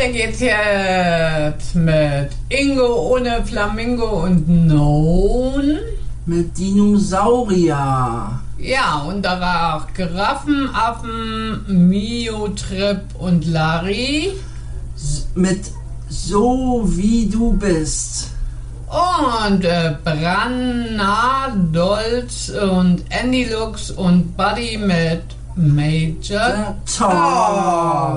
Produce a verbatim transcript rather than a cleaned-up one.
weiter geht's jetzt mit Ingo ohne Flamingo und Non. Mit Dinosaurier. Ja, und da war auch Giraffen, Affen, Mio, Trip und Larry. S- mit So wie du bist. Und äh, Branna, Dolz und Andy Lux und Buddy mit Major Tom.